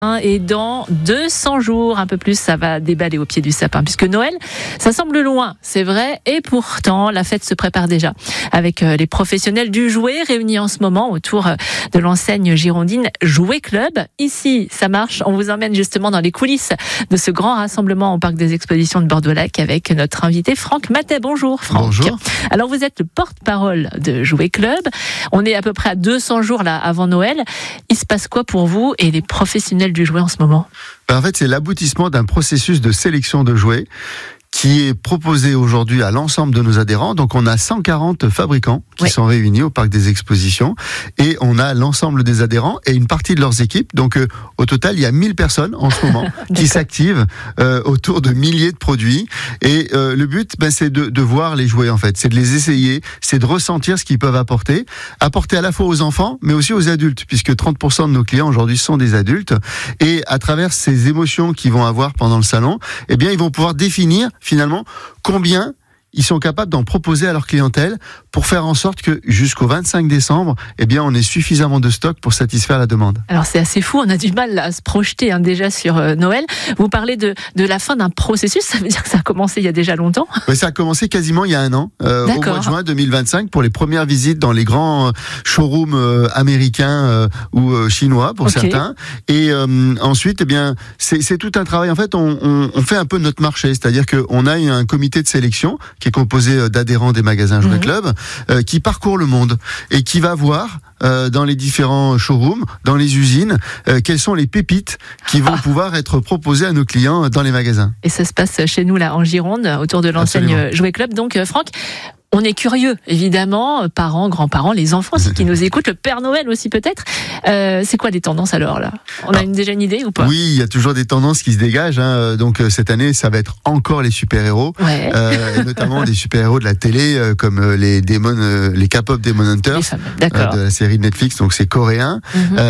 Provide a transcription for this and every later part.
Et dans 200 jours, un peu plus, ça va déballer au pied du sapin. Puisque Noël, ça semble loin, c'est vrai. Et pourtant, la fête se prépare déjà. Avec les professionnels du jouet réunis en ce moment autour de l'enseigne girondine Jouet Club. Ici, ça marche. On vous emmène justement dans les coulisses de ce grand rassemblement au Parc des Expositions de Bordeaux-Lac avec notre invité Franck Matet. Bonjour Franck. Bonjour. Alors vous êtes le porte-parole de Jouet Club. On est à peu près à 200 jours là avant Noël. Il se passe quoi pour vous et les professionnels du jouet en ce moment? En fait, c'est l'aboutissement d'un processus de sélection de jouets qui est proposé aujourd'hui à l'ensemble de nos adhérents. Donc on a 140 fabricants qui sont réunis au Parc des Expositions et on a l'ensemble des adhérents et une partie de leurs équipes. Donc au total, il y a 1000 personnes en ce moment qui s'activent autour de milliers de produits. Et le but, c'est de voir les jouets en fait. C'est de les essayer, c'est de ressentir ce qu'ils peuvent apporter à la fois aux enfants mais aussi aux adultes, puisque 30% de nos clients aujourd'hui sont des adultes. Et à travers ces émotions qu'ils vont avoir pendant le salon, eh bien ils vont pouvoir définir finalement combien ils sont capables d'en proposer à leur clientèle pour faire en sorte que jusqu'au 25 décembre, eh bien, on ait suffisamment de stock pour satisfaire la demande. Alors c'est assez fou, on a du mal à se projeter déjà sur Noël. Vous parlez de la fin d'un processus, ça veut dire que ça a commencé il y a déjà longtemps? Oui, ça a commencé quasiment il y a un an, au mois de juin 2025, pour les premières visites dans les grands showrooms américains ou chinois pour certains. Et ensuite, eh bien, c'est tout un travail. En fait, on fait un peu notre marché, c'est-à-dire qu'on a un comité de sélection qui est composé d'adhérents des magasins Jouet Club, qui parcourt le monde et qui va voir dans les différents showrooms, dans les usines, quelles sont les pépites qui vont pouvoir être proposées à nos clients dans les magasins. Et ça se passe chez nous là en Gironde, autour de l'enseigne Jouet Club. Donc Franck, on est curieux, évidemment, parents, grands-parents, les enfants aussi qui nous écoutent, le Père Noël aussi peut-être. C'est quoi des tendances alors là? On a déjà une idée ou pas? Oui, il y a toujours des tendances qui se dégagent. Donc cette année, ça va être encore les super-héros, et notamment des super-héros de la télé comme les K-pop Demon Hunters de la série de Netflix. Donc c'est coréen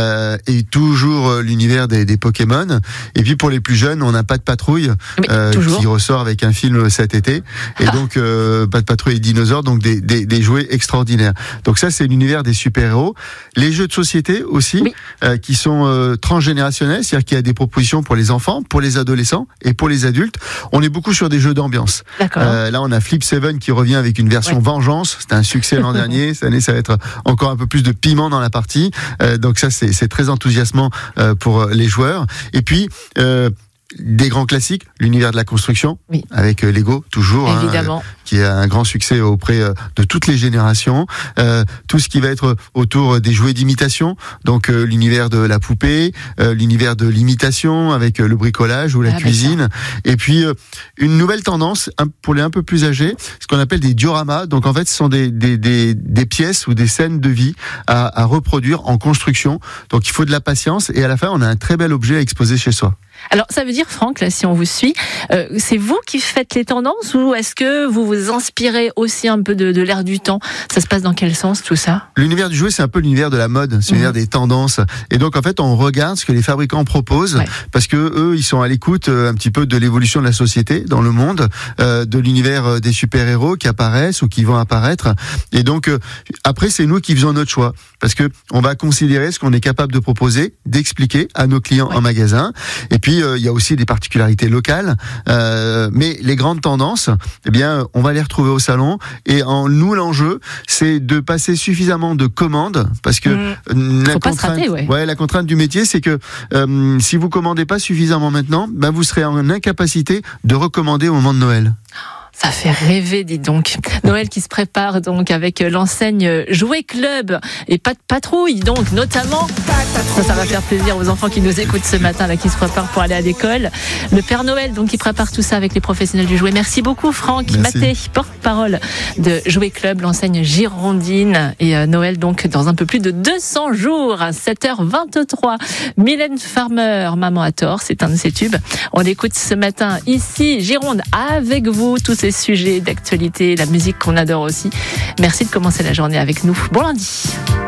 et toujours l'univers des Pokémon. Et puis pour les plus jeunes, on a Pat Patrouille qui ressort avec un film cet été. Et donc Pat Patrouille et Dinosaures. Donc des jouets extraordinaires. Donc ça, c'est l'univers des super-héros. Les jeux de société aussi, qui sont transgénérationnels, c'est-à-dire qu'il y a des propositions pour les enfants, pour les adolescents et pour les adultes. On est beaucoup sur des jeux d'ambiance. Là, on a Flip 7 qui revient avec une version vengeance. C'était un succès l'an dernier. Cette année, ça va être encore un peu plus de piment dans la partie. Donc ça, c'est très enthousiasmant pour les joueurs. Et puis des grands classiques, l'univers de la construction, avec Lego, toujours, qui a un grand succès auprès de toutes les générations. Tout ce qui va être autour des jouets d'imitation, donc l'univers de la poupée, l'univers de l'imitation avec le bricolage ou la cuisine. Et puis, une nouvelle tendance, pour les un peu plus âgés, ce qu'on appelle des dioramas. Donc en fait, ce sont des pièces ou des scènes de vie à reproduire en construction. Donc il faut de la patience et à la fin, on a un très bel objet à exposer chez soi. Alors, ça veut dire, Franck, là, si on vous suit, c'est vous qui faites les tendances ou est-ce que vous vous inspirez aussi un peu de l'air du temps? Ça se passe dans quel sens, tout ça? L'univers du jouet, c'est un peu l'univers de la mode, c'est l'univers des tendances. Et donc, en fait, on regarde ce que les fabricants proposent parce que eux, ils sont à l'écoute un petit peu de l'évolution de la société dans le monde, de l'univers des super-héros qui apparaissent ou qui vont apparaître. Et donc, après, c'est nous qui faisons notre choix parce que on va considérer ce qu'on est capable de proposer, d'expliquer à nos clients en magasin. Et puis, il y a aussi des particularités locales, mais les grandes tendances, eh bien, on va les retrouver au salon. Et l'enjeu, c'est de passer suffisamment de commandes, parce que la contrainte du métier, c'est que si vous commandez pas suffisamment maintenant, vous serez en incapacité de recommander au moment de Noël. Ça fait rêver, dis donc. Noël qui se prépare donc avec l'enseigne Jouet Club et Pat Patrouille, donc notamment. Ça va faire plaisir aux enfants qui nous écoutent ce matin, là, qui se préparent pour aller à l'école. Le Père Noël, donc, qui prépare tout ça avec les professionnels du jouet. Merci beaucoup, Franck Matet, porte-parole de Jouet Club, l'enseigne girondine. Et Noël, donc, dans un peu plus de 200 jours, à 7h23. Mylène Farmer, Maman à tort, c'est un de ses tubes. On l'écoute ce matin ici, Gironde, avec vous, tous ces sujets d'actualité, la musique qu'on adore aussi. Merci de commencer la journée avec nous. Bon lundi.